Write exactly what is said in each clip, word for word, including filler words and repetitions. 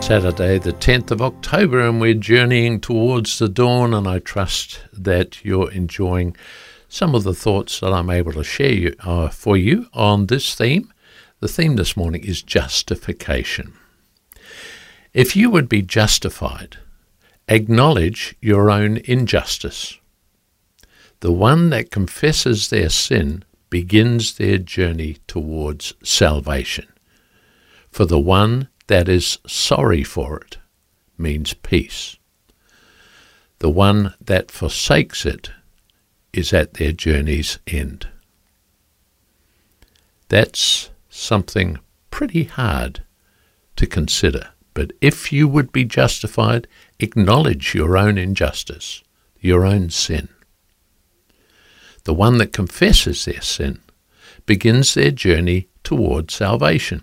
Saturday the tenth of October, and we're journeying towards the dawn, and I trust that you're enjoying some of the thoughts that I'm able to share you, uh, for you on this theme. The theme this morning is justification. If you would be justified, acknowledge your own injustice. The one that confesses their sin begins their journey towards salvation. For the one that is sorry for it means peace. The one that forsakes it is at their journey's end. That's something pretty hard to consider. But if you would be justified, acknowledge your own injustice, your own sin. The one that confesses their sin begins their journey toward salvation.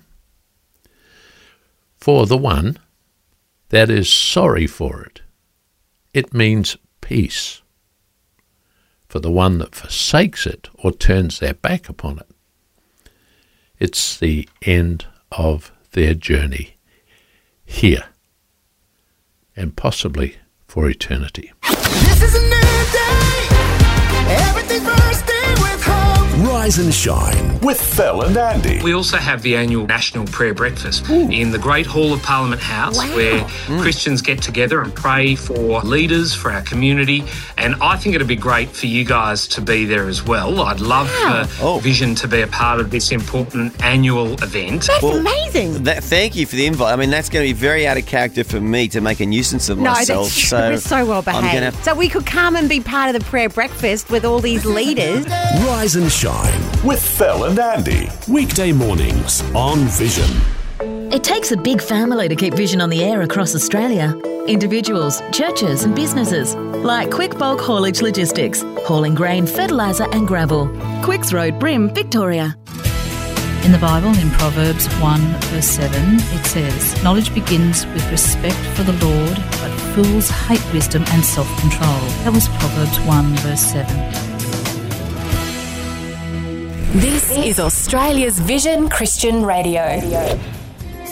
For the one that is sorry for it, it means peace. For the one that forsakes it or turns their back upon it, it's the end of their journey here and possibly for eternity. This is a new day. Everything's bursting with hope. Rise and shine with Phil and Andy. We also have the annual National Prayer Breakfast Ooh. in the Great Hall of Parliament House, wow. where mm. Christians get together and pray for leaders, for our community, and I think it'd be great for you guys to be there as well. I'd love wow. for oh. Vision to be a part of this important annual event. That's well, amazing. That, thank you for the invite. I mean, that's going to be very out of character for me to make a nuisance of no, myself. That's true. So We're so well behaved. Gonna... So we could come and be part of the prayer breakfast with all these leaders. Rise and shine with Phil and Andy. Weekday mornings on Vision. It takes a big family to keep Vision on the air across Australia. Individuals, churches and businesses, like Quick Bulk Haulage Logistics, hauling grain, fertiliser and gravel. Quicks Road, Brim, Victoria. In the Bible, in Proverbs one verse seven, it says, "Knowledge begins with respect for the Lord, but fools hate wisdom and self-control." That was Proverbs one verse seven. This is Australia's Vision Christian Radio.